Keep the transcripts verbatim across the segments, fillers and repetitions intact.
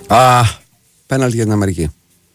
Α, πέναλτι για την Αμερική.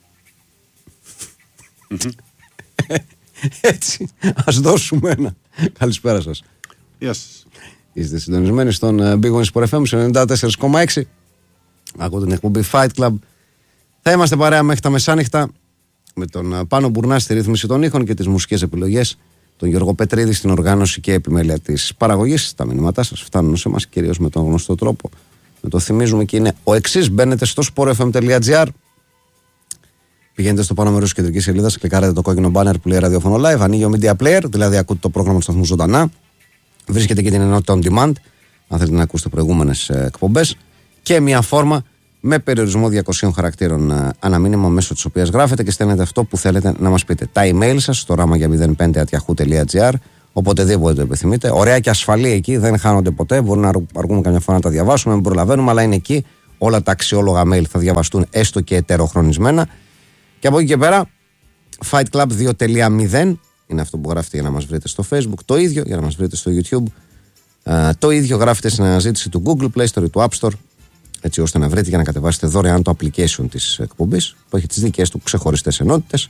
Έτσι, ας δώσουμε ένα. Καλησπέρα σας. Γεια σας. Είστε συντονισμένοι στον Big Wings Sport εφ εμ ενενήντα τέσσερα κόμμα έξι. Ακούτε την εκπομπή Fight Club. Θα είμαστε παρέα μέχρι τα μεσάνυχτα με τον Πάνο Μπουρνά στη ρύθμιση των ήχων και τις μουσικές επιλογές, τον Γιώργο Πετρίδη στην οργάνωση και επιμέλεια της παραγωγής. Τα μηνύματά σας φτάνουν σε εμάς κυρίως με τον γνωστό τρόπο. Με το θυμίζουμε και είναι ο εξής. Μπαίνετε στο sport f m dot g r, πηγαίνετε στο πάνω μέρος της κεντρικής σελίδας, κλικάρετε το κόκκινο banner που λέει ραδιόφωνο live, ανοίγει ο media player, δηλαδή ακούτε το πρόγραμμα του σταθμού ζωντανά. Βρίσκεται και την ενότητα on demand, αν θέλετε να ακούσετε προηγούμενες εκπομπές, και μια φόρμα με περιορισμό διακοσίων χαρακτήρων αναμήνυμα, μέσω της οποίας γράφετε και στέλνετε αυτό που θέλετε να μας πείτε. Τα email σας στο ράμα για μηδέν πέντε at yahoo dot gr, οποτεδήποτε το επιθυμείτε. Ωραία και ασφαλή εκεί, δεν χάνονται ποτέ. Μπορεί να αργούμε καμιά φορά να τα διαβάσουμε, μην προλαβαίνουμε, αλλά είναι εκεί. Όλα τα αξιόλογα mail θα διαβαστούν έστω και ετεροχρονισμένα. Και από εκεί και πέρα, Fight Club δύο κόμμα μηδέν είναι αυτό που γράφετε για να μας βρείτε στο Facebook. Το ίδιο για να μας βρείτε στο YouTube. Uh, το ίδιο γράφετε στην αναζήτηση του Google Play Store ή του App Store, έτσι ώστε να βρείτε και να κατεβάσετε δωρεάν το application της εκπομπής που έχει τις δικές του ξεχωριστές ενότητες.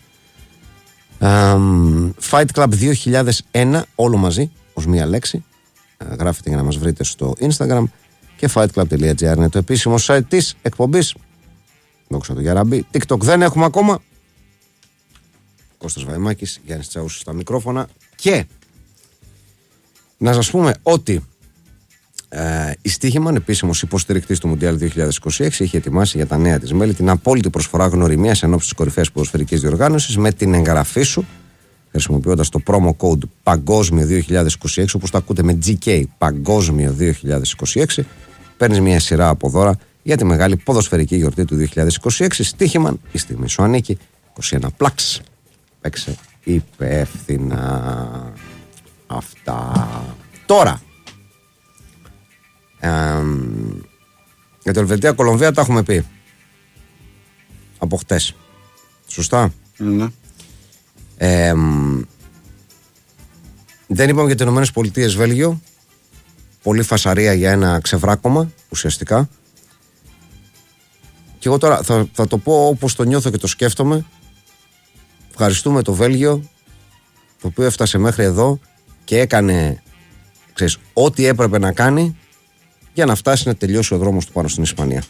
Um, Fight Club δύο χιλιάδες ένα, όλο μαζί, ως μία λέξη. Uh, γράφετε για να μας βρείτε στο Instagram. Και fightclub dot gr είναι το επίσημο site της εκπομπής. Δόξα τω Γιαραμπή. TikTok δεν έχουμε ακόμα. Κώστας Βαϊμάκης, Γιάννης Τσαούσης στα μικρόφωνα. Και να σας πούμε ότι ε, η Στίχημαν, επίσημος υποστηρικτής του Μουντιάλ δύο χιλιάδες είκοσι έξι, έχει ετοιμάσει για τα νέα της μέλη την απόλυτη προσφορά γνωριμίας ενόψει της κορυφαίας ποδοσφαιρικής διοργάνωσης με την εγγραφή σου, χρησιμοποιώντας το promo code Παγκόσμιο δύο χιλιάδες είκοσι έξι, όπως το ακούτε με τζι κέι Παγκόσμιο δύο χιλιάδες είκοσι έξι. Παίρνεις μια σειρά από δώρα για τη μεγάλη ποδοσφαιρική γιορτή του δύο χιλιάδες είκοσι έξι. Στίχημαν, η στιγμή σου ανήκει. είκοσι ένα πλάξ. Παίξε υπεύθυνα. Αυτά. Τώρα, ε, για το Ελβετία Κολομβία τα έχουμε πει από χτες. Σωστά. Ναι. Ε, δεν είπαμε για τις Ηνωμένες Πολιτείες Βέλγιο. Πολύ φασαρία για ένα ξεβράκωμα ουσιαστικά. Και εγώ τώρα θα, θα το πω όπως το νιώθω και το σκέφτομαι. Ευχαριστούμε το Βέλγιο, το οποίο έφτασε μέχρι εδώ και έκανε, ξέρεις, ό,τι έπρεπε να κάνει για να φτάσει να τελειώσει ο δρόμος του πάνω στην Ισπανία.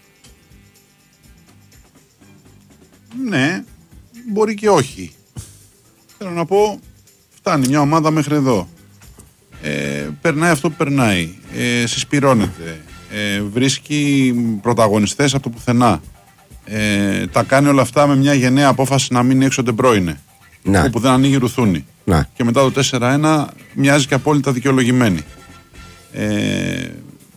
Ναι, μπορεί και όχι. Θέλω να πω, φτάνει μια ομάδα μέχρι εδώ. Ε, περνάει αυτό που περνάει. Ε, συσπυρώνεται. Ε, βρίσκει πρωταγωνιστές από το πουθενά. Ε, τα κάνει όλα αυτά με μια γενναία απόφαση να μείνει έξω ντεμπρόινε. Να. Όπου δεν ανοίγει ρουθούνη. Να. Και μετά το τέσσερα ένα μοιάζει και απόλυτα δικαιολογημένη. Ε,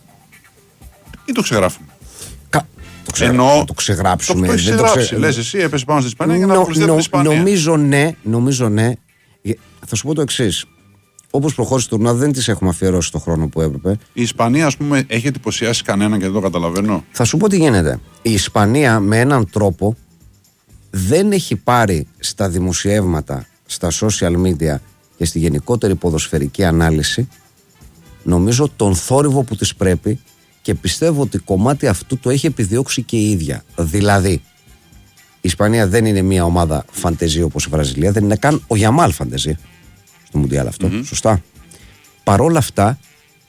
ή το ξεγράφουμε. Κα... Το, ξε... Εννοώ, το ξεγράψουμε. Το, το δεν το ξε... Λες εσύ έπεσε πάνω στην Ισπανία για να αποκλειστεί από την Ισπανία. Νομίζω ναι, νομίζω ναι. Θα σου πω το εξής. Όπως προχώρησε το τουρνουά, δεν τις έχουμε αφιερώσει το χρόνο που έπρεπε. Η Ισπανία, ας πούμε, έχει εντυπωσιάσει κανέναν και δεν το καταλαβαίνω. Θα σου πω τι γίνεται. Η Ισπανία με έναν τρόπο δεν έχει πάρει στα δημοσιεύματα, στα social media και στη γενικότερη ποδοσφαιρική ανάλυση, νομίζω, τον θόρυβο που της πρέπει, και πιστεύω ότι κομμάτι αυτού το έχει επιδιώξει και η ίδια. Δηλαδή, η Ισπανία δεν είναι μια ομάδα φαντεζή όπως η Βραζιλία, δεν είναι καν ο Γιαμάλ φαντεζή στο Μουντιάλ αυτό, mm-hmm. σωστά. Παρόλα αυτά,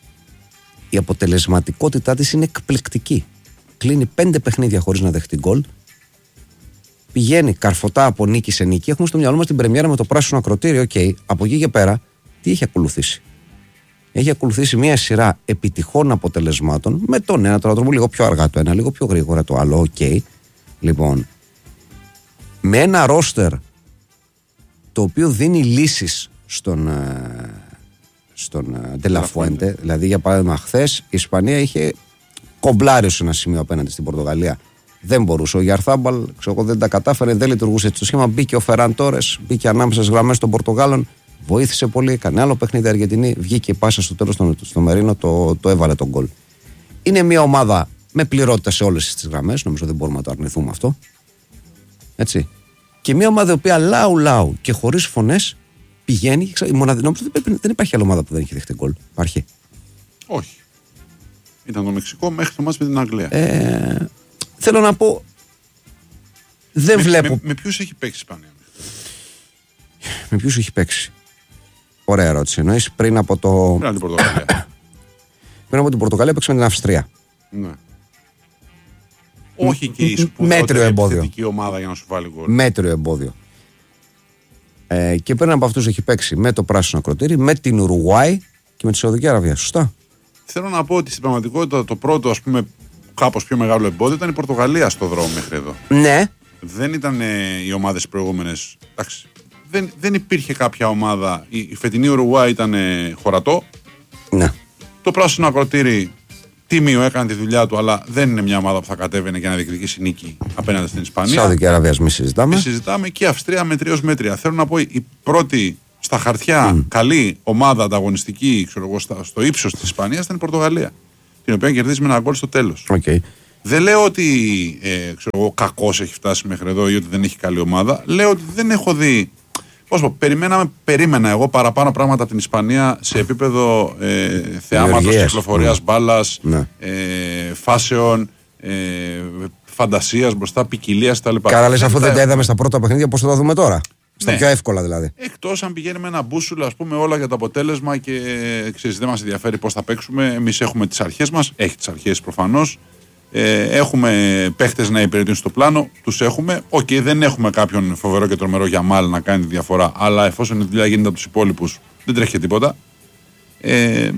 η αποτελεσματικότητά της είναι εκπληκτική. Κλείνει πέντε παιχνίδια χωρίς να δεχτεί γκολ. Πηγαίνει καρφωτά από νίκη σε νίκη. Έχουμε στο μυαλό μας την πρεμιέρα με το πράσινο ακροτήριο. Οκ, okay. Από εκεί και πέρα, τι έχει ακολουθήσει? Έχει ακολουθήσει μια σειρά επιτυχών αποτελεσμάτων με τον ένα τρόπο, λίγο πιο αργά το ένα, λίγο πιο γρήγορα το άλλο. Οκ. Okay. Λοιπόν, με ένα ρόστερ το οποίο δίνει λύσεις στον, στον Ντελαφουέντε. Δηλαδή, για παράδειγμα, χθες η Ισπανία είχε κομπλάρει σε ένα σημείο απέναντι στην Πορτογαλία. Δεν μπορούσε. Ο Γιαρθάμπαλ, ξέρω εγώ, δεν τα κατάφερε, δεν λειτουργούσε έτσι το σχήμα. Μπήκε ο Φεράν Τόρες, μπήκε ανάμεσα στις γραμμές των Πορτογάλων, βοήθησε πολύ. Έκανε άλλο παιχνίδι η Αργεντινή, βγήκε η πάσα στο τέλος στο, στο Μερίνο, το, το έβαλε τον γκολ. Είναι μια ομάδα με πληρότητα σε όλες τις γραμμές, νομίζω δεν μπορούμε να το αρνηθούμε αυτό. Έτσι. Και μια ομάδα η οποία λάου λάου και χωρίς φωνές πηγαίνει. Η μοναδική, νομίζω, δεν υπάρχει άλλη ομάδα που δεν έχει δεχτεί γκολ. Υπάρχει? Όχι. Ήταν το Μεξικό μέχρι το μάτς με την Αγγλία. Ε, θέλω να πω. Δεν με, βλέπω. Με, με ποιους έχει παίξει η Ισπανία? Με ποιους έχει παίξει? Ωραία ερώτηση. Εννοείς πριν από το. Πριν από την Πορτογαλία. Πριν από την Πορτογαλία παίξαμε την Αυστρία. Ναι. Όχι και η σπουδαιότερη επιθετική ομάδα για να σου βάλει γκολ. Μέτριο εμπόδιο. Ε, και πριν από αυτούς έχει παίξει με το πράσινο ακροτήρι, με την Ουρουγουάη και με τη Σαουδική Αραβία. Σωστά. Θέλω να πω ότι στην πραγματικότητα το πρώτο, ας πούμε, κάπως πιο μεγάλο εμπόδιο ήταν η Πορτογαλία στο δρόμο μέχρι εδώ. Ναι. Δεν ήταν ε, οι ομάδες προηγούμενες. Εντάξει. Δεν, δεν υπήρχε κάποια ομάδα. Η, η φετινή Ουρουγουάη ήταν ε, χωρατό. Ναι. Το πράσινο ακροτήρι τίμιο, έκανε τη δουλειά του, αλλά δεν είναι μια ομάδα που θα κατέβαινε και να διεκδικήσει νίκη απέναντι στην Ισπανία. Σαουδική Αραβία, μη συζητάμε. Μη συζητάμε και η Αυστρία μετριός μέτρια. Θέλω να πω, η πρώτη στα χαρτιά mm. καλή ομάδα ανταγωνιστική, ξέρω εγώ, στο ύψος της Ισπανίας ήταν η Πορτογαλία. Την οποία κερδίζει με ένα γκολ στο τέλος. Okay. Δεν λέω ότι ε, ξέρω εγώ, κακός έχει φτάσει μέχρι εδώ ή ότι δεν έχει καλή ομάδα. Λέω ότι δεν έχω δει. Πώς πω, περιμέναμε, περίμενα εγώ παραπάνω πράγματα από την Ισπανία σε επίπεδο ε, θεάματος, κυκλοφορίας, mm. μπάλας, mm. ε, φάσεων, ε, φαντασίας μπροστά, ποικιλίας κτλ. Κάρα λες, αφού δεν τα είδαμε στα πρώτα παιχνίδια, πώς θα τα δούμε τώρα? Στα ναι. πιο εύκολα δηλαδή. Εκτός αν πηγαίνει με ένα μπούσουλα, ας πούμε, όλα για το αποτέλεσμα και ξέρεις, δεν μας ενδιαφέρει πώς θα παίξουμε. Εμείς έχουμε τις αρχές μας, έχει τις αρχές προφανώς. Ε, έχουμε παίχτες να υπηρετούν στο πλάνο, τους έχουμε. Οκ, okay, δεν έχουμε κάποιον φοβερό και τρομερό Γιαμάλ να κάνει τη διαφορά, αλλά εφόσον η δουλειά γίνεται από τους υπόλοιπους, δεν τρέχει και τίποτα. Ε,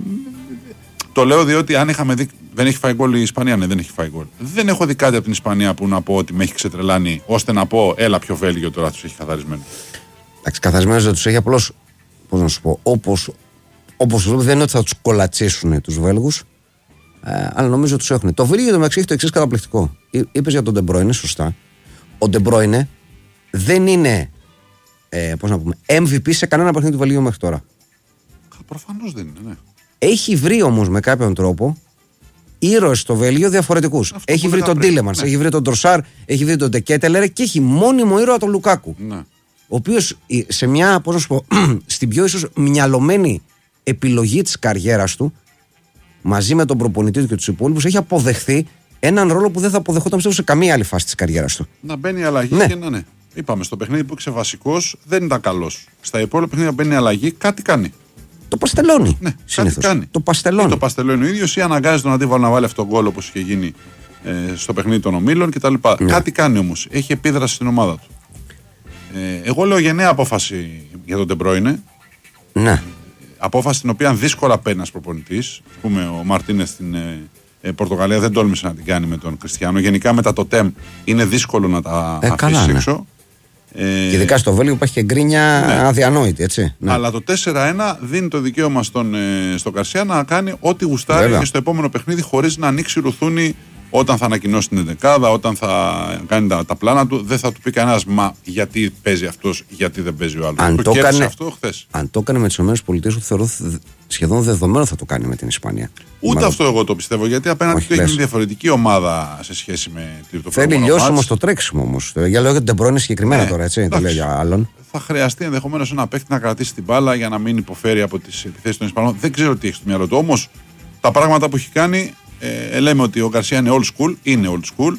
το λέω διότι αν είχαμε δει. Δεν έχει φάει γκολ η Ισπανία, ναι, δεν έχει φάει γκολ. Δεν έχω δει κάτι από την Ισπανία που να πω ότι με έχει ξετρελάνει, ώστε να πω, έλα πιο Βέλγιο τώρα τους έχει καθαρισμένο. Εντάξει, καθαρισμένος δεν τους έχει, απλώς, πώς να σου πω, όπως, όπως δεν είναι ότι θα τους κολατσίσουν τους Βέλγους. Ε, αλλά νομίζω τους έχουν. Το Βέλγιο μεταξύ έχει το εξής καταπληκτικό. Είπες για τον De Bruyne, σωστά. Ο De Bruyne δεν είναι ε, πώς να πούμε, εμ βι πι σε κανένα παιχνίδι του Βελγίου μέχρι τώρα. Προφανώς δεν είναι, ναι. Έχει βρει όμως με κάποιον τρόπο ήρωες στο Βέλγιο διαφορετικούς. Έχει βρει τον Τίλεμανς, ναι. έχει βρει τον Τροσάρ, έχει βρει τον Ντεκέτελερ και έχει μόνιμο ήρωα τον Λουκάκου. Ναι. Ο οποίος σε μια, πώς να σου πω, στην πιο ίσως μυαλωμένη επιλογή της καριέρας του, μαζί με τον προπονητή του και τους υπόλοιπους, έχει αποδεχθεί έναν ρόλο που δεν θα αποδεχόταν πιστεύω σε καμία άλλη φάση της καριέρας του. Να μπαίνει αλλαγή ναι. και να ναι. Είπαμε, στο παιχνίδι που είσαι βασικός δεν ήταν καλός. Στα υπόλοιπα παιχνίδια μπαίνει αλλαγή, κάτι κάνει. Το παστελώνει. Ναι, συνήθως. Κάνει. Το παστελώνει. Ή το παστελώνει ο ίδιος ή αναγκάζει τον αντίβαλο να βάλει αυτόν τον γκολ όπως είχε γίνει ε, στο παιχνίδι των ομίλων κτλ. Ναι. Κάτι κάνει όμως. Έχει επίδραση στην ομάδα του. Ε, εγώ λέω γενναία απόφαση για τον De Bruyne. Ναι. Απόφαση την οποία δύσκολα παίρνει ένας προπονητής. Ας πούμε, ο Μαρτίνες στην ε, ε, Πορτογαλία δεν τόλμησε να την κάνει με τον Κριστιάνο. Γενικά μετά το τεμ είναι δύσκολο να τα ε, αφήσει ναι. έξω. Ε, ειδικά στο Βέλγιο υπάρχει και γκρίνια ναι. αδιανόητη, έτσι. Ναι. Αλλά το τέσσερα ένα δίνει το δικαίωμα στον, ε, στον Καρσιά να κάνει ό,τι γουστάρει Βέβαια. και στο επόμενο παιχνίδι χωρίς να ανοίξει ρουθούνη όταν θα ανακοινώσει την εντεκάδα, όταν θα κάνει τα, τα πλάνα του. Δεν θα του πει κανένας μα γιατί παίζει αυτός, γιατί δεν παίζει ο άλλος. Αν το, το έκανε αυτό χθες. Αν το έκανε με τις ΗΠΑ, που θεωρώ σχεδόν δεδομένο θα το κάνει με την Ισπανία. Ούτε Μάλλον. αυτό εγώ το πιστεύω, γιατί απέναντι του έχει μια διαφορετική ομάδα σε σχέση με το Θέλει λιώσιμο στο τρέξιμο όμως. Για λόγω ότι δεν συγκεκριμένα ναι, τώρα, έτσι. Εντάξει, το λέω για άλλον. Θα χρειαστεί ενδεχομένως ένα παίκτη να κρατήσει την μπάλα για να μην υποφέρει από τις επιθέσεις των Ισπανών. Δεν ξέρω τι έχει στο μυαλό του. Όμως τα πράγματα που έχει κάνει, ε, λέμε ότι ο Γκαρσία είναι old school, είναι old school.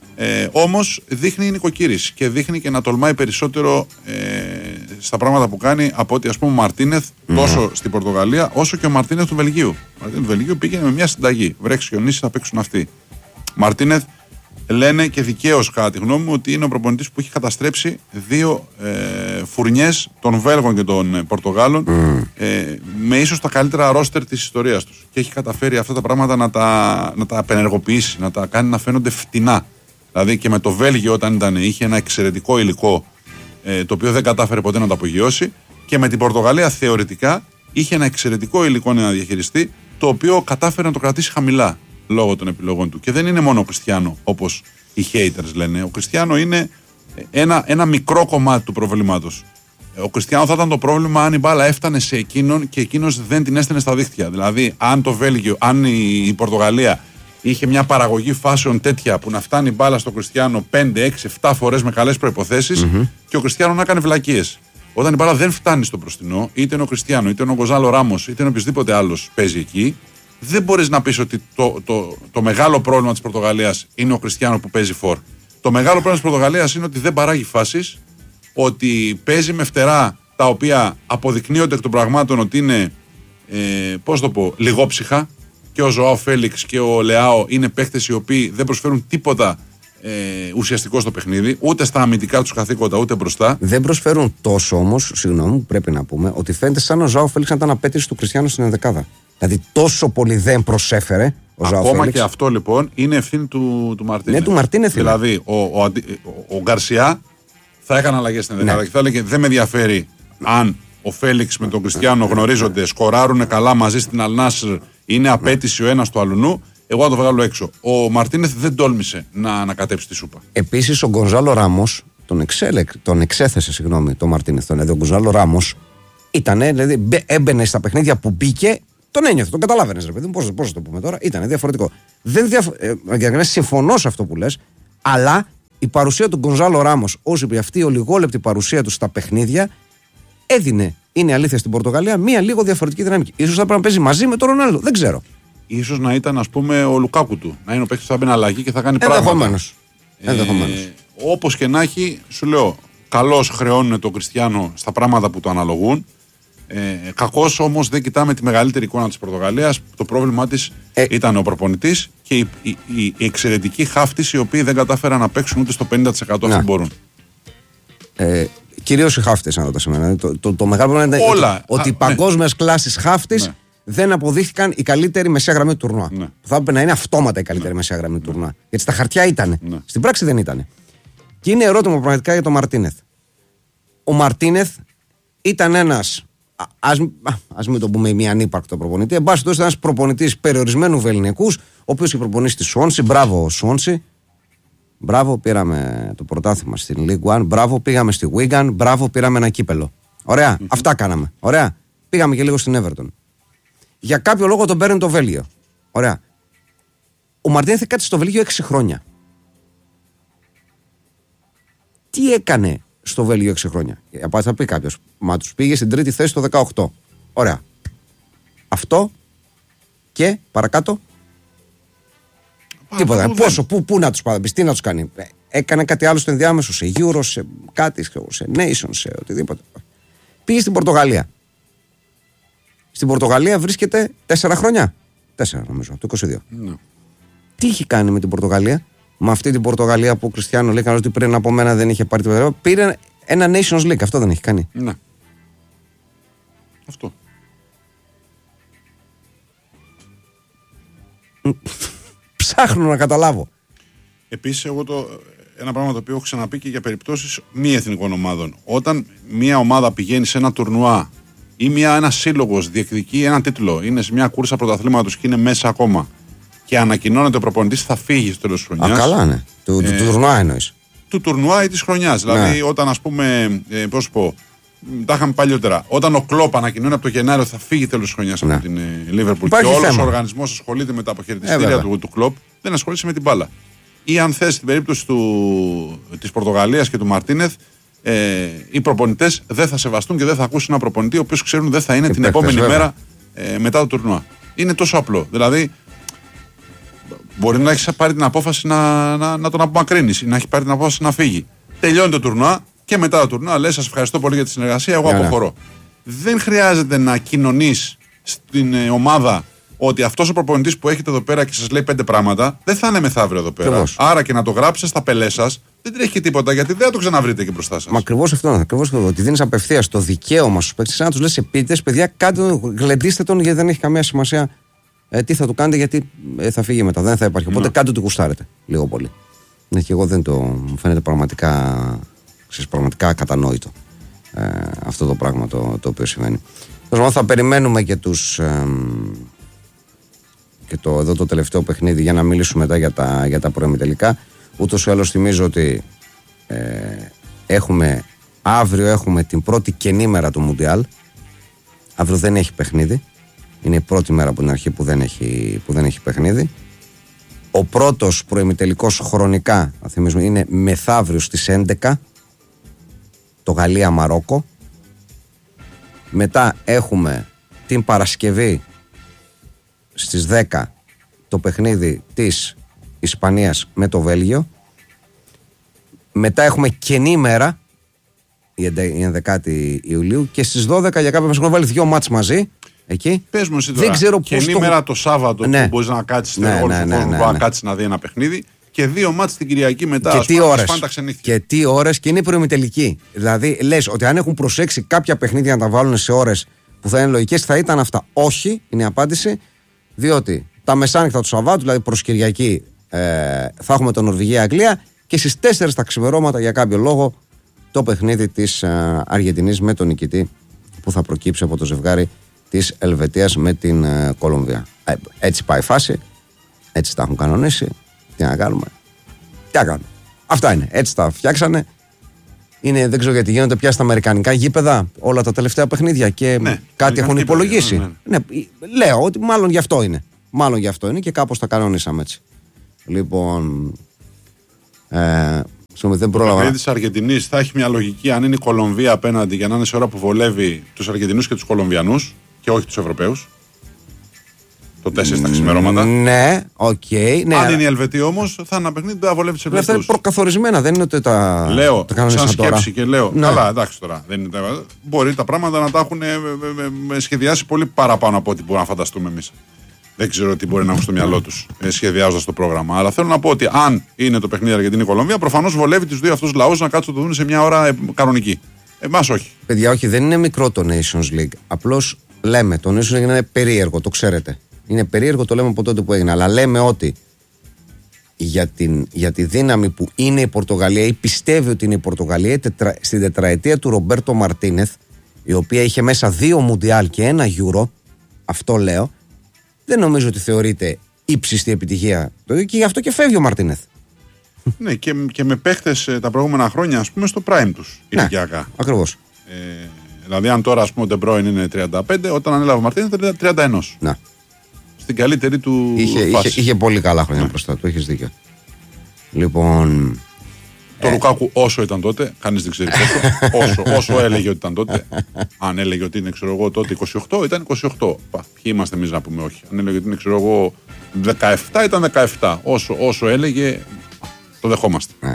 Ε, όμως δείχνει νοικοκύρης και δείχνει και να τολμάει περισσότερο ε, στα πράγματα που κάνει από ότι ας πούμε ο Μαρτίνεθ mm. τόσο στην Πορτογαλία όσο και ο Μαρτίνεθ του Βελγίου. Ο Μαρτίνεθ του Βελγίου πήγαινε με μια συνταγή. Βρέξει χιονίσει, θα παίξουν αυτοί. Μαρτίνεθ λένε και δικαίως κατά τη γνώμη μου ότι είναι ο προπονητής που έχει καταστρέψει δύο ε, φουρνιές των Βέλγων και των ε, Πορτογάλων mm. ε, με ίσως τα καλύτερα ρόστερ της ιστορίας τους. Και έχει καταφέρει αυτά τα πράγματα να τα, να τα απενεργοποιήσει, να τα κάνει να φαίνονται φτηνά. Δηλαδή και με το Βέλγιο όταν ήταν, είχε ένα εξαιρετικό υλικό ε, το οποίο δεν κατάφερε ποτέ να το απογειώσει, και με την Πορτογαλία θεωρητικά είχε ένα εξαιρετικό υλικό να διαχειριστεί, το οποίο κατάφερε να το κρατήσει χαμηλά λόγω των επιλογών του. Και δεν είναι μόνο ο Κριστιάνο όπως οι haters λένε. Ο Κριστιάνο είναι ένα, ένα μικρό κομμάτι του προβλήματος. Ο Κριστιάνο θα ήταν το πρόβλημα αν η μπάλα έφτανε σε εκείνον και εκείνος δεν την έστενε στα δίχτυα. Δηλαδή αν το Βέλγιο, αν η, η Πορτογαλία είχε μια παραγωγή φάσεων τέτοια που να φτάνει μπάλα στο Κριστιάνο πέντε, έξι, επτά φορές με καλές προϋποθέσεις mm-hmm. και ο Κριστιάνο να κάνει βλακίες. Όταν η μπάλα δεν φτάνει στο μπροστινό, είτε είναι ο Κριστιάνο, είτε είναι ο Γκονζάλο Ράμος, είτε είναι οποιοδήποτε άλλος παίζει εκεί, δεν μπορείς να πεις ότι το, το, το μεγάλο πρόβλημα της Πορτογαλίας είναι ο Κριστιάνο που παίζει φορ. Το μεγάλο πρόβλημα της Πορτογαλίας είναι ότι δεν παράγει φάσεις, ότι παίζει με φτερά τα οποία αποδεικνύονται εκ των πραγμάτων ότι είναι, ε, πώς το πω, λιγόψυχα. Και ο Ζωάο Φέλιξ και ο Λεάο είναι παίχτες οι οποίοι δεν προσφέρουν τίποτα ε, ουσιαστικό στο παιχνίδι, ούτε στα αμυντικά τους καθήκοντα, ούτε μπροστά. Δεν προσφέρουν τόσο όμως, συγγνώμη, πρέπει να πούμε, ότι φαίνεται σαν ο Ζωάο Φέλιξ να ήταν απέτηση του Κριστιάνου στην ενδεκάδα. Δηλαδή τόσο πολύ δεν προσέφερε ο Ζωάο Φέλιξ. Ακόμα και αυτό λοιπόν είναι ευθύνη του, του Μαρτίνεθ. Ναι, του Μαρτίνεθ. Δηλαδή ο, ο, ο, ο Γκαρσιά θα έκανε αλλαγές στην ενδεκάδα, ναι, και θα έλεγε δεν με ενδιαφέρει αν ο Φέλιξ με τον Κριστιάνο γνωρίζονται, σκοράρουν καλά μαζί στην Αλνάσρ, είναι απέτηση ο ένας του αλουνού, εγώ θα το βγάλω έξω. Ο Μαρτίνεθ δεν τόλμησε να ανακατέψει τη σούπα. Επίσης ο Γκονζάλο Ράμος τον, τον εξέθεσε, συγγνώμη, τον Μαρτίνεθ. Τον έδωσε. Ο Γκονζάλο Ράμος ήταν, δηλαδή έμπαινε στα παιχνίδια που μπήκε, τον ένιωθε, τον καταλάβαινε, ρε παιδί μου. Πώς, πώς το πούμε τώρα, ήταν διαφορετικό. Δεν διαφ... ε, συμφωνώ σε αυτό που λες, αλλά η παρουσία του Γκονζάλο Ράμος, όσο είπε αυτή η ολιγόλεπτη παρουσία του στα παιχνίδια, έδινε, είναι αλήθεια, στην Πορτογαλία μία λίγο διαφορετική δυναμική. Ίσως θα πρέπει να παίζει μαζί με τον Ρονάλντο, δεν ξέρω. Ίσως να ήταν, ας πούμε, ο Λουκάκου του. Να είναι ο παίκτης που θα μπαίνει αλλαγή και θα κάνει πράγματα. Ενδεχομένως. Ε, όπως και να έχει, σου λέω, καλώς χρεώνουν τον Κριστιάνο στα πράγματα που το αναλογούν. Ε, κακώς όμως δεν κοιτάμε τη μεγαλύτερη εικόνα της Πορτογαλίας. Το πρόβλημά της ε, ήταν ο προπονητής και η, η, η, η εξαιρετική χάφτης, οι οποίοι δεν κατάφεραν να παίξουν ούτε στο πενήντα τοις εκατό αυτοί μπορούν. Ε, Κυρίως οι χάφτες, αν ρωτάς εμένα. Το, το, το μεγάλο πρόβλημα είναι ότι, ότι οι παγκόσμιες ναι. κλάσεις χάφτης ναι. δεν αποδείχθηκαν η καλύτερη μεσαία γραμμή του τουρνουά. Ναι. Θα έπρεπε να είναι αυτόματα η καλύτερη ναι. μεσαία γραμμή του τουρνουά. Γιατί στα χαρτιά ήταν. Ναι. Στην πράξη δεν ήταν. Και είναι ερώτημα πραγματικά για τον Μαρτίνεθ. Ο Μαρτίνεθ ήταν ένας, ας, ας μην το πούμε μη ανύπαρκτο προπονητή, εν πάση περιπτώσει ένας προπονητής περιορισμένου βεληνικούς, ο οποίος είχε προπονήσει στη Σουόνση. Μπράβο, Σουόνση. Μπράβο, πήραμε το πρωτάθλημα στην League One. Μπράβο, πήγαμε στη Wigan. Μπράβο, πήραμε ένα κύπελο. Ωραία, mm-hmm. αυτά κάναμε. Ωραία. Πήγαμε και λίγο στην Everton. Για κάποιο λόγο τον παίρνει το Βέλγιο. Ωραία. Ο Μαρτίνεθ κάτσε στο Βέλγιο έξι χρόνια. Τι έκανε στο Βέλγιο έξι χρόνια? Θα πει κάποιος, μα τους πήγε στην τρίτη θέση το δεκαοκτώ. Ωραία. Αυτό και παρακάτω. Τίποτα. Πόσο, πού, πού να τους πάει, τι να τους κάνει? Έκανε κάτι άλλο στο ενδιάμεσο, σε Euro, σε κάτι, σε Nation, σε οτιδήποτε. Πήγε στην Πορτογαλία. Στην Πορτογαλία βρίσκεται τέσσερα χρόνια. Τέσσερα νομίζω, το είκοσι δύο. Ναι. Τι είχε κάνει με την Πορτογαλία? Με αυτή την Πορτογαλία που ο Κριστιάνο λέει ότι πριν από μένα δεν είχε πάρει το. Πήρε ένα Nations League, αυτό δεν έχει κάνει. Ναι. Αυτό. Ψάχνω να καταλάβω. Επίσης, εγώ το, ένα πράγμα το οποίο έχω ξαναπεί και για περιπτώσεις μη εθνικών ομάδων. Όταν μια ομάδα πηγαίνει σε ένα τουρνουά ή μια, ένας σύλλογος διεκδικεί έναν τίτλο, είναι σε μια κούρσα πρωταθλήματος και είναι μέσα ακόμα και ανακοινώνεται ο προπονητής θα φύγει στο τέλος της χρονιάς. Α, καλά, ναι. Του, ε, του τουρνουά εννοείς. Του τουρνουά ή της χρονιάς. Ναι. Δηλαδή, όταν ας πούμε, ε, πώς πω, τα είχαμε παλιότερα. Όταν ο Κλόπ ανακοινώνει από το Γενάριο θα φύγει τέλος της χρονιάς ναι. από την Λίβερπουλ και όλος ο οργανισμός ασχολείται με τα αποχαιρετιστήρια ε, του, του Κλόπ, δεν ασχολείται με την μπάλα. Ή αν θες στην περίπτωση του, της Πορτογαλίας και του Μαρτίνεθ, ε, οι προπονητές δεν θα σεβαστούν και δεν θα ακούσουν ένα προπονητή ο οποίος ξέρουν δεν θα είναι την επόμενη βέβαια. μέρα ε, μετά το τουρνουά. Είναι τόσο απλό. Δηλαδή, μπορεί να έχει πάρει την απόφαση να, να, να τον απομακρύνεις ή να έχει πάρει την απόφαση να φύγει. Τελειώνει το τουρνουά και μετά το τουρνουά λες: σας ευχαριστώ πολύ για τη συνεργασία. Εγώ yeah, αποχωρώ. Yeah. Δεν χρειάζεται να κοινωνείς στην ε, ομάδα ότι αυτός ο προπονητής που έχετε εδώ πέρα και σας λέει πέντε πράγματα δεν θα είναι μεθαύριο εδώ πέρα. Ακριβώς. Άρα και να το γράψετε στα πελέ σας δεν τρέχει και τίποτα γιατί δεν θα το ξαναβρείτε και μπροστά σας. Μα ακριβώς αυτό είναι. Ακριβώς αυτό. Ότι δίνεις απευθείας το δικαίωμα στους παίκτες να τους λες επίτηδες, παιδιά, κάντε τον, γλεντήστε τον γιατί δεν έχει καμία σημασία ε, τι θα του κάνετε γιατί ε, θα φύγει μετά. Δεν θα υπάρχει. Οπότε ναι. κάντε ότι γουστάρετε λίγο πολύ. Ναι, και εγώ δεν το. Μου φαίνεται πραγματικά, ξέρεις, πραγματικά ακατανόητο ε, αυτό το πράγμα το, το οποίο συμβαίνει. Τώρα θα περιμένουμε και τους. Ε, και το, εδώ το τελευταίο παιχνίδι για να μιλήσουμε μετά για τα, για τα προημιτελικά. Ούτως ή άλλως θυμίζω ότι ε, έχουμε, αύριο έχουμε την πρώτη καινή μέρα του Μουντιάλ. Αύριο δεν έχει παιχνίδι. Είναι η πρώτη μέρα από την αρχή που δεν έχει, που δεν έχει παιχνίδι. Ο πρώτος προημιτελικός χρονικά, θα θυμίζουμε, είναι μεθαύριο στις έντεκα. Το Γαλλία-Μαρόκο. Μετά έχουμε την Παρασκευή στις δέκα το παιχνίδι της Ισπανίας με το Βέλγιο. Μετά έχουμε κενή ημέρα, η ενδεκάτη Ιουλίου, και στις δώδεκα για κάποιον έχουν βάλει δύο μάτς μαζί. Εκεί. Πες μου εσύ τώρα, δεν ξέρω πώς κενή το... ημέρα το Σάββατο, ναι, που μπορείς να κάτσεις, ναι, ναι, ναι, ναι, ναι, ναι. να κάτσεις να δει ένα παιχνίδι, και δύο μάτς την Κυριακή μετά. Και τι ώρες. Και, και τι ώρες, και είναι προημιτελική. Δηλαδή λες ότι αν έχουν προσέξει κάποια παιχνίδια να τα βάλουν σε ώρες που θα είναι λογικές, θα ήταν αυτά. Όχι, είναι η απάντηση, διότι τα μεσάνυχτα του Σαββάτου, δηλαδή προς Κυριακή, ε, θα έχουμε το Νορβηγία-Αγγλία, και στις τέσσερις τα ξημερώματα για κάποιο λόγο το παιχνίδι της ε, Αργεντινής με τον νικητή που θα προκύψει από το ζευγάρι της Ελβετίας με την ε, Κολομβία. Ε, έτσι πάει η φάση, έτσι τα έχουν κανονίσει. Τι να κάνουμε, τι να κάνουμε. Αυτά είναι, έτσι τα φτιάξανε. Είναι, δεν ξέρω γιατί γίνονται πια στα αμερικανικά γήπεδα όλα τα τελευταία παιχνίδια και ναι, κάτι έχουν υπολογίσει. Ναι, ναι. Ναι, λέω ότι μάλλον γι' αυτό είναι. Μάλλον γι' αυτό είναι και κάπως τα κανονίσαμε έτσι. Λοιπόν. Ε, δεν πρόλαβα. Το παιχνίδι της Αργεντινής θα έχει μια λογική αν είναι η Κολομβία απέναντι, για να είναι σε ώρα που βολεύει τους Αργεντινούς και τους Κολομβιανούς και όχι τους Ευρωπαίους. Το τέσσερα στα ξημερώματα. Ναι, οκ. Okay, ναι. Αν είναι η Ελβετία όμως, θα είναι ένα παιχνίδι που θα βολεύει τους Ευρωπαίους. Αυτά είναι προκαθορισμένα, δεν είναι ότι τα. Λέω, τα σαν σκέψη τώρα. Και λέω. Ναι. Καλά, εντάξει τώρα. Δεν είναι, μπορεί τα πράγματα να τα έχουν ε, ε, ε, σχεδιάσει πολύ παραπάνω από ό,τι μπορούμε να φανταστούμε εμείς. Δεν ξέρω τι μπορεί να έχουν στο μυαλό τους ε, σχεδιάζοντας το πρόγραμμα. Αλλά θέλω να πω ότι αν είναι το παιχνίδι Αργεντινή-Κολομβία, προφανώς βολεύει τους δύο αυτούς λαούς να κάτσουν να το δουν σε μια ώρα ε, κανονική. Εμάς όχι. Παιδιά, όχι, δεν είναι μικρό το Nations League. Απλώς λέμε, το Nations League είναι περίεργο, το ξέρετε. Είναι περίεργο, το λέμε από τότε που έγινε. Αλλά λέμε ότι για, την, για τη δύναμη που είναι η Πορτογαλία ή πιστεύει ότι είναι η Πορτογαλία τετρα, στην τετραετία του Ρομπέρτο Μαρτίνεθ, η οποία είχε μέσα δύο Μουντιάλ και ένα Euro, αυτό λέω, δεν νομίζω ότι θεωρείται ύψιστη επιτυχία. Και γι' αυτό και φεύγει ο Μαρτίνεθ. Ναι, και, και με παίχτες τα προηγούμενα χρόνια, ας πούμε, στο prime τους ηλικιακά. Ναι, ακριβώς. Ε, δηλαδή, αν τώρα, ας πούμε, ο Ντεμπρόιν είναι τριάντα πέντε, όταν ανέλαβε ο Μαρτίνεθ ήταν τριάντα ένα. Να. Στην καλύτερη του είχε, φάση. Είχε, είχε πολύ καλά χρόνια ναι. μπροστά του, έχεις δίκιο. Λοιπόν. Το ε... Λουκάκου όσο ήταν τότε, κανείς δεν ξέρει πόσο. όσο, όσο έλεγε ότι ήταν τότε. Αν έλεγε ότι είναι, ξέρω εγώ, τότε είκοσι οκτώ, ήταν είκοσι οκτώ. Πα, ποιοι είμαστε εμείς να πούμε όχι. Αν έλεγε ότι είναι, ξέρω εγώ, δεκαεπτά, ήταν δεκαεπτά. Όσο, όσο έλεγε, το δεχόμαστε. Ναι.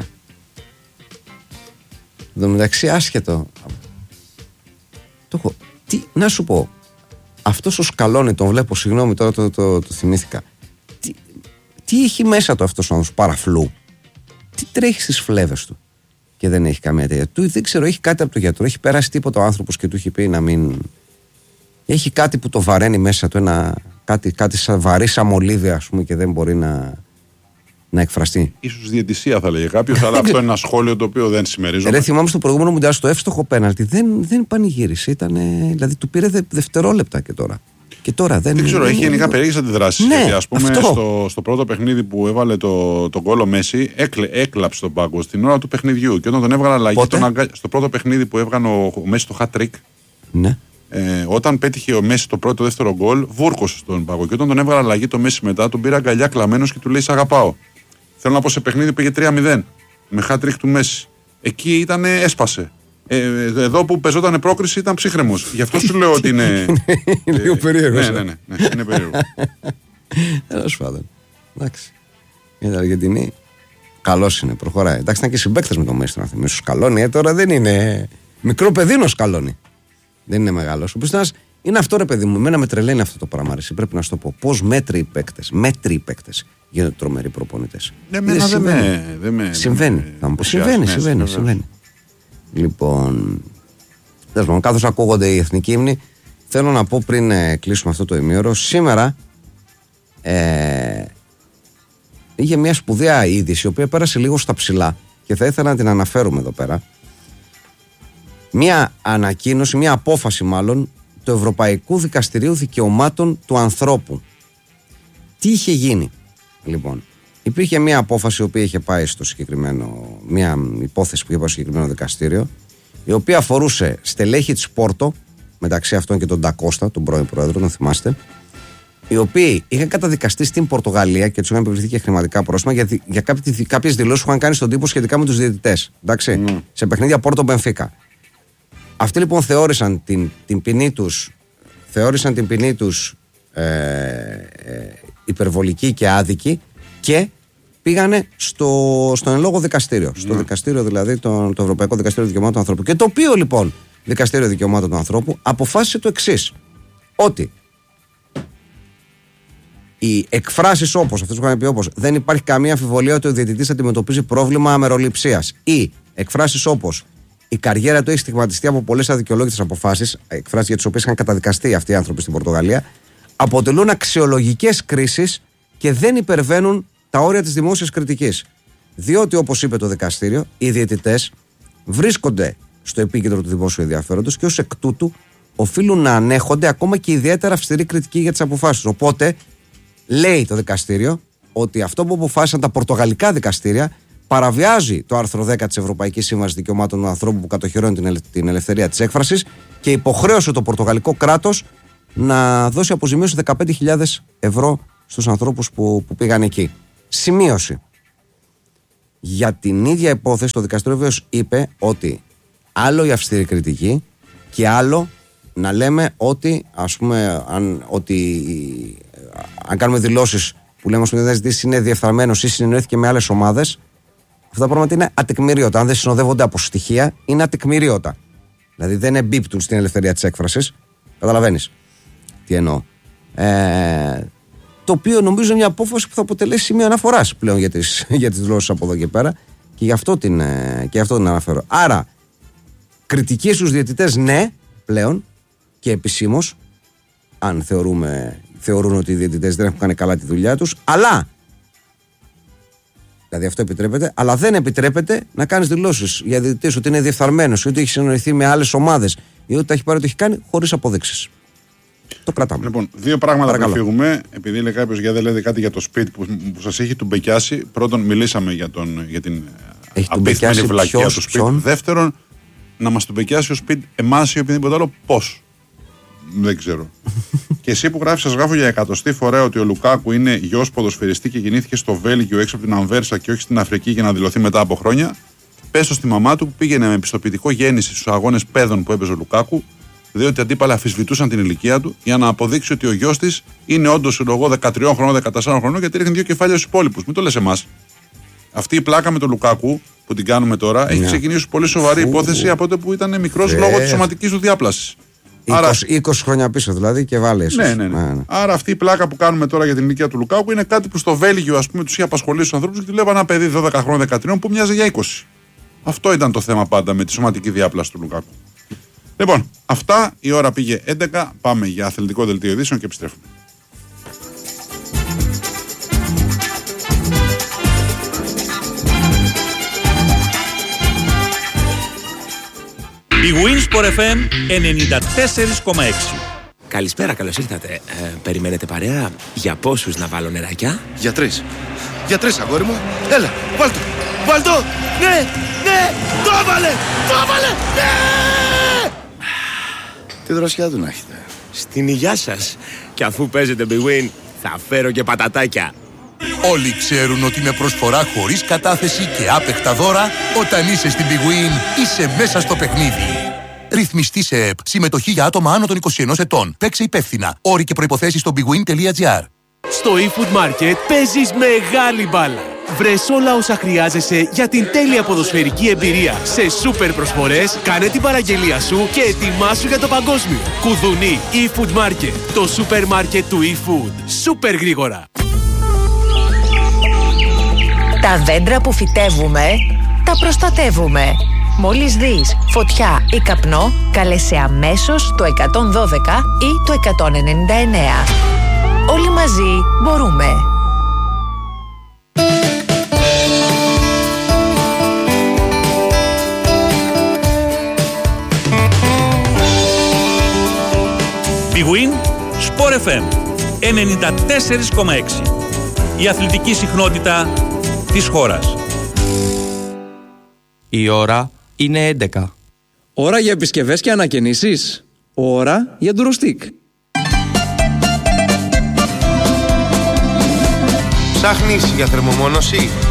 Εν τω μεταξύ, άσχετο. Το έχω. Τι, να σου πω. Αυτός ο Σκαλόνι, τον βλέπω, συγγνώμη τώρα το, το, το, το θυμήθηκα. Τι, τι έχει μέσα του αυτός ο άνθρωπος, παραφλού. Τι τρέχει στις φλέβες του και δεν έχει καμία τέτοια. Του δεν ξέρω, έχει κάτι από το γιατρό, έχει περάσει τίποτα ο άνθρωπος και του έχει πει να μην. Έχει κάτι που το βαραίνει μέσα του, ένα, κάτι, κάτι σαν βαρύ σαν μολύβι, ας πούμε, και δεν μπορεί να, να εκφραστεί. Ίσως διαιτησία θα λέγε κάποιος, αλλά αυτό είναι ένα σχόλιο το οποίο δεν συμμερίζομαι. Δεν θυμάμαι στο προηγούμενο Μουντιάλ στο εύστοχο πέναλτι. Δεν, δεν πανηγύρισε. Ήτανε, δηλαδή του πήρε δε, δευτερόλεπτα και τώρα. Και τώρα δεν, δεν ξέρω, έχει γενικά περίεργες αντιδράσεις. Ναι, γιατί ας πούμε αυτό. στο, στο πρώτο παιχνίδι που έβαλε το, τον γκολ ο Μέση, έκλε, έκλαψε τον πάγκο στην ώρα του παιχνιδιού. Και όταν τον έβγαλε αλλαγή, τον αγκα... στο πρώτο παιχνίδι που έβγανε ο, ο Μέση το hat-trick, ναι. ε, όταν πέτυχε ο Μέση το πρώτο δεύτερο γκολ, βούρκωσε στον πάγκο. Και όταν τον έβγαλε αλλαγή το Μέση μετά, τον πήρε αγκαλιά κλαμμένος και του λέει: Σ' αγαπάω. Θέλω να πω σε παιχνίδι πήγε τρία μηδέν με hat-trick του Μέση. Εκεί ήταν, έσπασε. Ε, εδώ που πεζόταν πρόκριση ήταν ψύχρεμος. Γι' αυτό σου λέω ότι είναι. Είναι λίγο περίεργο. Ναι, ναι, ναι, ναι, είναι περίεργο. Τέλος πάντων. Εντάξει. Για την Αργεντινή, καλός είναι, προχωράει. Εντάξει, ήταν και συμπαίκτες με τον Μέση να θυμίσω. Σκαλώνει, ε, τώρα δεν είναι. Μικρό παιδί είναι ο Σκαλώνει. Δεν είναι μεγάλος. Ο οποίος είναι αυτό, ρε παιδί μου. Εμένα με τρελαίνει αυτό το πράγμα. Εσύ πρέπει να σου το πω. Πώς μέτριοι παίκτες, μέτριοι παίκτες γίνονται τρομεροί προπονητές. Ναι, εμένα δεν με. Δεν με συμβαίνει. Θα μου πω, συμβαίνει, συμβαίνει, συμβαίνει. Λοιπόν, καθώς ακούγονται οι εθνικοί ύμνοι, θέλω να πω πριν ε, κλείσουμε αυτό το ημίωρο, σήμερα ε, είχε μια σπουδαία είδηση, η οποία πέρασε λίγο στα ψηλά και θα ήθελα να την αναφέρουμε εδώ πέρα. Μια ανακοίνωση, μια απόφαση μάλλον, του Ευρωπαϊκού Δικαστηρίου Δικαιωμάτων του Ανθρώπου. Τι είχε γίνει, λοιπόν. Υπήρχε μια απόφαση η οποία είχε πάει στο συγκεκριμένο, μια υπόθεση που είχε πάει στο συγκεκριμένο δικαστήριο, η οποία αφορούσε στελέχη της Πόρτο, μεταξύ αυτών και τον Ντακώστα, τον πρώην πρόεδρο, τον θυμάστε, οι οποίοι είχαν καταδικαστεί στην Πορτογαλία και τους είχαν επιβληθεί και χρηματικά πρόσημα για, για κάποιες δηλώσεις που είχαν κάνει στον τύπο σχετικά με τους διαιτητές. Εντάξει, mm. σε παιχνίδια Πόρτο Μπενφίκα. Αυτοί λοιπόν θεώρησαν την, την ποινή τους, θεώρησαν την ποινή τους ε, ε, υπερβολική και άδικη και πήγανε στο, στον εν λόγω δικαστήριο. Mm. Στο δικαστήριο δηλαδή, το, το Ευρωπαϊκό Δικαστήριο Δικαιωμάτων του Ανθρώπου. Και το οποίο λοιπόν Δικαστήριο Δικαιωμάτων του Ανθρώπου αποφάσισε το εξής, ότι οι εκφράσεις όπως, αυτές που είχαν πει όπως, δεν υπάρχει καμία αμφιβολία ότι ο διαιτητής αντιμετωπίζει πρόβλημα αμεροληψίας, ή εκφράσεις όπως η καριέρα του έχει στιγματιστεί από πολλές αδικαιολόγητες αποφάσεις, εκφράσεις για τις οποίες είχαν καταδικαστεί αυτοί οι άνθρωποι στην Πορτογαλία, αποτελούν αξιολογικές κρίσεις και δεν υπερβαίνουν τα όρια της δημόσιας κριτικής. Διότι, όπως είπε το δικαστήριο, οι διαιτητές βρίσκονται στο επίκεντρο του δημόσιου ενδιαφέροντος και ως εκ τούτου οφείλουν να ανέχονται ακόμα και ιδιαίτερα αυστηρή κριτική για τις αποφάσεις. Οπότε, λέει το δικαστήριο ότι αυτό που αποφάσισαν τα πορτογαλικά δικαστήρια παραβιάζει το άρθρο δέκα της Ευρωπαϊκής Σύμβασης Δικαιωμάτων του Ανθρώπου που κατοχυρώνει την, ελε... την ελευθερία της έκφρασης και υποχρέωσε το πορτογαλικό κράτος να δώσει αποζημίωση δεκαπέντε χιλιάδες ευρώ στους ανθρώπους που, που πήγαν εκεί. Σημείωση. Για την ίδια υπόθεση το δικαστήριο βέβαιως είπε ότι άλλο η αυστηρή κριτική και άλλο να λέμε ότι, ας πούμε, αν, ότι, αν κάνουμε δηλώσεις που λέμε ότι ο διαιτητής είναι διεφθαρμένος ή συνεννοήθηκε με άλλες ομάδες, αυτά τα πράγματα είναι ατεκμηρίωτα. Αν δεν συνοδεύονται από στοιχεία, είναι ατεκμηρίωτα. Δηλαδή δεν εμπίπτουν στην ελευθερία της έκφρασης. Καταλαβαίνεις τι εννοώ. Ε, το οποίο νομίζω είναι μια απόφαση που θα αποτελέσει σημείο αναφοράς πλέον για τις, για τις δηλώσεις από εδώ και πέρα και γι' αυτό την, και γι' αυτό την αναφέρω. Άρα, κριτική στους διαιτητές ναι, πλέον και επισήμως, αν θεωρούμε, θεωρούν ότι οι διαιτητές δεν έχουν κάνει καλά τη δουλειά τους, αλλά, δηλαδή αυτό επιτρέπεται, αλλά δεν επιτρέπεται να κάνεις δηλώσεις για διαιτητές ότι είναι διεφθαρμένος ή ότι έχει συνοηθεί με άλλες ομάδες ή ότι τα έχει πάρει ότι έχει κάνει χωρίς αποδείξεις. Το κρατάμε. Λοιπόν, δύο πράγματα Παρακαλώ. Που φύγουμε. Επειδή λέει κάποιος για δεν λέτε κάτι για το σπίτι που, που σας έχει του μπεκιάσει. Πρώτον, μιλήσαμε για, τον, για την απίθμενη βλακεία του σπίτι. Δεύτερον, να μας του μπεκιάσει ο σπίτι εμάς ή οποιοδήποτε άλλο, πώς. Δεν ξέρω. Και εσύ που γράφεις, σας γράφω για εκατοστή φορά ότι ο Λουκάκου είναι γιος ποδοσφαιριστή και γεννήθηκε στο Βέλγιο έξω από την Ανβέρσα και όχι στην Αφρική για να δηλωθεί μετά από χρόνια. Πες το στη μαμά του που πήγαινε με πιστοποιητικό γέννηση στους αγώνες παιδών που έπαιζε ο Λουκάκου, διότι αντίπαλοι αφισβητούσαν την ηλικία του για να αποδείξει ότι ο γιος της είναι όντως εγώ δεκατρία χρονών, δεκατέσσερα χρονών, γιατί ρίχνει δύο κεφάλια στους υπόλοιπους. Μην το λες εμάς. Αυτή η πλάκα με τον Λουκάκου που την κάνουμε τώρα έχει ξεκινήσει πολύ σοβαρή Φου. υπόθεση από τότε που ήταν μικρός ε. λόγω της σωματικής του διάπλασης. είκοσι, Άρα... είκοσι χρόνια πίσω δηλαδή και βάλε. Ναι, ναι, ναι. ναι, ναι. Άρα αυτή η πλάκα που κάνουμε τώρα για την ηλικία του Λουκάκου είναι κάτι που στο Βέλγιο ας πούμε τους είχε απασχολήσει τους ανθρώπους και του λέγανε ένα παιδί δώδεκα χρόνων, δεκατρία που μοιάζει για είκοσι. Αυτό ήταν το θέμα πάντα με τη σωματική διάπλαση του Λουκάκου. Λοιπόν, αυτά, η ώρα πήγε έντεκα, πάμε για αθλητικό δελτίο ειδήσεων και επιστρέφουμε. Η Winsport εφ εμ ενενήντα τέσσερα κόμμα έξι. Καλησπέρα, καλώς ήρθατε. Ε, περιμένετε παρέα για πόσους να βάλω νεράκια? Για τρεις. Για τρεις, αγόρι μου. Έλα, βάλτο. Βάλτο. Ναι, ναι, το έβαλε, το έβαλε, ναι! Τι δροσιά του να έχετε. Στην υγειά σας. Και αφού παίζετε Big Win, θα φέρω και πατατάκια. Όλοι ξέρουν ότι με προσφορά χωρίς κατάθεση και άπεχτα δώρα, όταν είσαι στην Big Win, είσαι μέσα στο παιχνίδι. Ρυθμιστή σε ΕΠ. Συμμετοχή για άτομα άνω των είκοσι ενός ετών. Παίξε υπεύθυνα. Όροι και προϋποθέσεις στο bigwin τελεία gr. Στο eFood Market παίζεις μεγάλη μπάλα. Βρες όλα όσα χρειάζεσαι για την τέλεια ποδοσφαιρική εμπειρία. Σε σούπερ προσφορές, κάνε την παραγγελία σου και ετοιμάσου για το παγκόσμιο. Κουδουνί eFood Market. Το σούπερ μάρκετ του eFood. Σούπερ γρήγορα. Τα δέντρα που φυτεύουμε, τα προστατεύουμε. Μόλις δεις φωτιά ή καπνό, κάλεσε αμέσως το εκατόν δώδεκα ή το εκατόν ενενήντα εννέα. Όλοι μαζί μπορούμε. Big Win, Sport εφ εμ ενενήντα τέσσερα κόμμα έξι. Η αθλητική συχνότητα της χώρας. Η ώρα είναι έντεκα. Ώρα για επισκευές και ανακαινήσεις. Ώρα για ντουροστικ. Ψάχνεις για θερμομόνωση?